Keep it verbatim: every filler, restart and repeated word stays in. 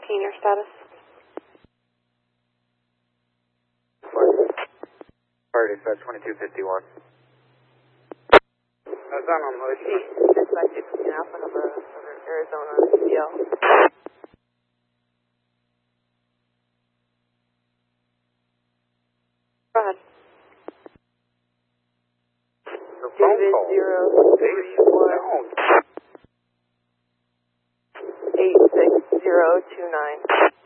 fifteen, your status? Fire dispatch twenty-two fifty-one. That's on on Hood. Dispatch fifteen Alpha, number Arizona, C L. Go ahead. Your phone David call. zero three one eight six zero two nine.